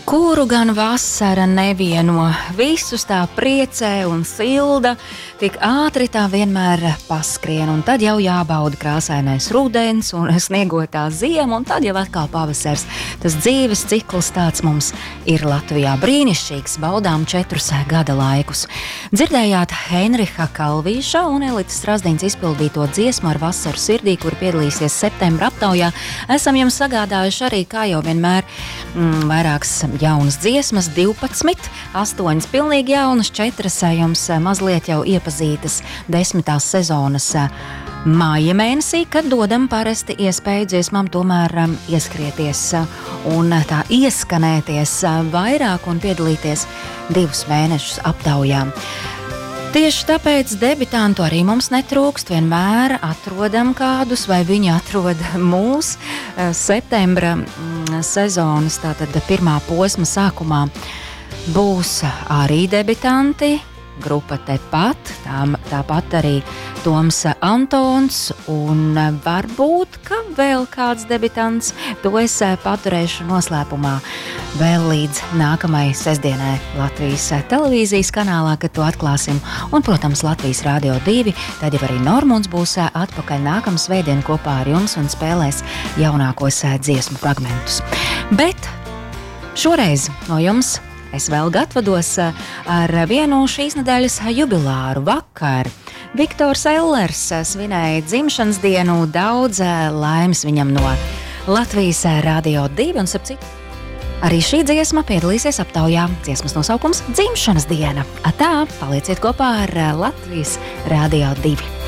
kuru gan vasara nevieno, visus tā priecē un silda, tik ātri tā vienmēr paskrien, un tad jau jābauda krāsainais rudens un sniegotā ziema, un tad jau atkal pavasars. Tas dzīves cikls tāds mums ir Latvijā brīnišķīgs, baudām 4 gada laikus. Dzirdējāt Heinriha Kalvīša un Elites Strazdiņas izpildīto dziesmu Ar vasaru sirdī, kur piedalīsies septembra aptaujā. Esam jums sagādājuši arī, kā jau vienmēr, vairākas jaunas dziesmas, 12, 8 pilnīgi jaunas, 4 jums mazliet jau iepazītas 10. sezonas māja mēnesī, kad dodam parasti iespēju dziesmām tomēr ieskrieties un tā ieskanēties vairāk un piedalīties 2 mēnešus aptaujā. Tieši tāpēc debitantu arī mums netrūkst, vienmēr atrodam kādus, vai viņi atrod mūs. Septembra sezonas, tātad pirmā posma sākumā būs arī debitanti, grupa tepat, tāpat arī Toms Antons un varbūt, ka vēl kāds debitants, to es paturēšu noslēpumā vēl līdz nākamai sestdienai Latvijas televīzijas kanālā, kad to atklāsim, un, protams, Latvijas Radio 2, tad jau arī Normunds būs atpakaļ nākamā svētdien kopā ar jums un spēlēs jaunākos dziesmu fragmentus. Bet šoreiz no jums es vēl atvados ar vienu šīs nedēļas jubilāru. Vakar Viktors Ellers svinēja dzimšanas dienu, daudz laimes viņam no Latvijas Radio 2 un arī šī dziesma piedalīsies aptaujā. Dziesmas nosaukums Dzimšanas diena. Tā, palieciet kopā ar Latvijas Radio 2.